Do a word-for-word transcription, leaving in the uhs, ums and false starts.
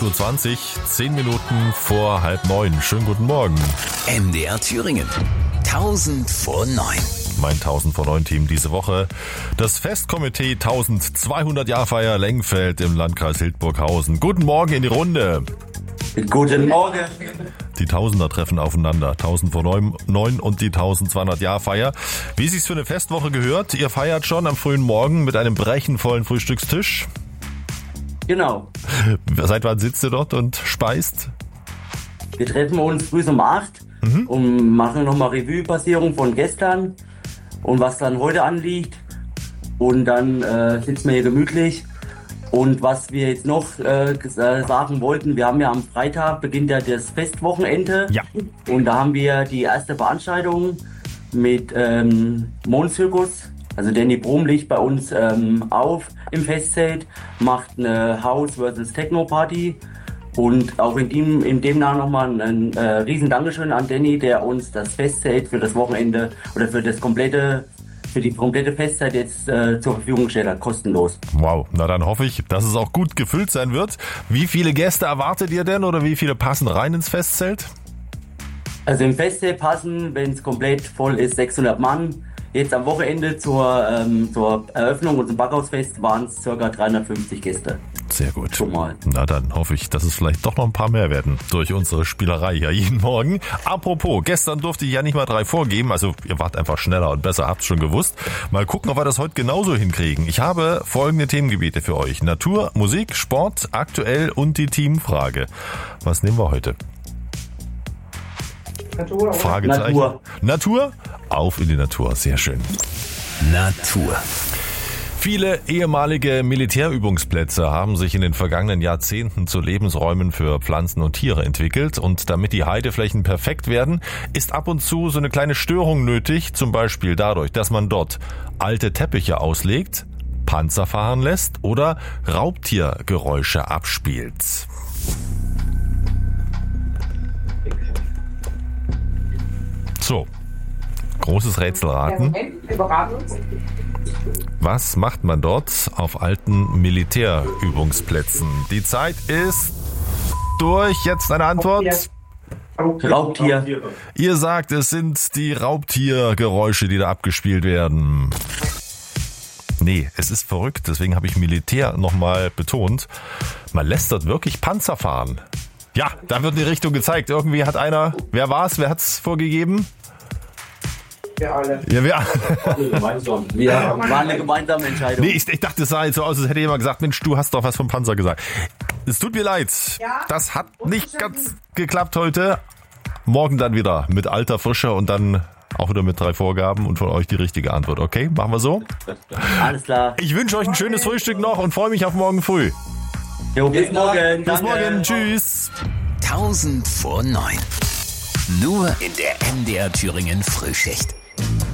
acht Uhr zwanzig, zehn Minuten vor halb neun. Schönen guten Morgen. M D R Thüringen. tausend vor neun. Mein tausend vor neun Team diese Woche. Das Festkomitee zwölfhundert Jahrfeier Lengfeld im Landkreis Hildburghausen. Guten Morgen in die Runde. Guten Morgen. Die Tausender treffen aufeinander. tausend vor neun und die tausendzweihundert Jahrfeier. Wie sich's für eine Festwoche gehört, ihr feiert schon am frühen Morgen mit einem brechenvollen Frühstückstisch. Genau. Seit wann sitzt ihr dort und speist? Wir treffen uns früh um acht mhm. und machen nochmal Revue-Passierung von gestern und was dann heute anliegt. Und dann äh, sitzen wir hier gemütlich. Und was wir jetzt noch äh, sagen wollten, wir haben ja am Freitag beginnt ja das Festwochenende. Ja. Und da haben wir die erste Veranstaltung mit ähm, Mondzirkus. Also Danny Brum liegt bei uns ähm, auf im Festzelt, macht eine House versus Techno Party. Und auch in dem, in dem Namen nochmal ein, ein äh, riesen Dankeschön an Danny, der uns das Festzelt für das Wochenende oder für das komplette für die komplette Festzeit jetzt äh, zur Verfügung gestellt hat, kostenlos. Wow, na dann hoffe ich, dass es auch gut gefüllt sein wird. Wie viele Gäste erwartet ihr denn oder wie viele passen rein ins Festzelt? Also im Festzelt passen, wenn es komplett voll ist, sechshundert Mann. Jetzt am Wochenende zur, ähm, zur Eröffnung und zum Backhausfest waren es ca. dreihundertfünfzig Gäste. Sehr gut. Schon mal. Na dann hoffe ich, dass es vielleicht doch noch ein paar mehr werden durch unsere Spielerei hier jeden Morgen. Apropos, gestern durfte ich ja nicht mal drei vorgeben, also ihr wart einfach schneller und besser, habt's schon gewusst. Mal gucken, ob wir das heute genauso hinkriegen. Ich habe folgende Themengebiete für euch. Natur, Musik, Sport, aktuell und die Teamfrage. Was nehmen wir heute? Natur. Fragezeichen. Natur. Natur? Auf in die Natur, sehr schön. Natur. Viele ehemalige Militärübungsplätze haben sich in den vergangenen Jahrzehnten zu Lebensräumen für Pflanzen und Tiere entwickelt und damit die Heideflächen perfekt werden, ist ab und zu so eine kleine Störung nötig, zum Beispiel dadurch, dass man dort alte Teppiche auslegt, Panzer fahren lässt oder Raubtiergeräusche abspielt. So, großes Rätselraten. Was macht man dort auf alten Militärübungsplätzen? Die Zeit ist durch. Jetzt eine Antwort. Raubtier. Ihr sagt, es sind die Raubtiergeräusche, die da abgespielt werden. Nee, es ist verrückt. Deswegen habe ich Militär nochmal betont. Man lässt dort wirklich Panzer fahren. Ja, da wird die Richtung gezeigt. Irgendwie hat einer, wer war es? Wer hat es vorgegeben? Wir alle. Ja, wir alle. Wir waren eine gemeinsame Entscheidung. Nee, ich, ich dachte, es sah jetzt so aus, als hätte jemand gesagt, Mensch, du hast doch was vom Panzer gesagt. Es tut mir leid. Ja, das hat nicht ganz geklappt heute. Morgen dann wieder mit alter Frische und dann auch wieder mit drei Vorgaben und von euch die richtige Antwort. Okay, machen wir so? Alles klar. Ich wünsche euch ein schönes Frühstück noch und freue mich auf morgen früh. Jo, bis morgen. Bis Danke. morgen. Tschüss. tausend vor neun. Nur in der M D R Thüringen Frühschicht.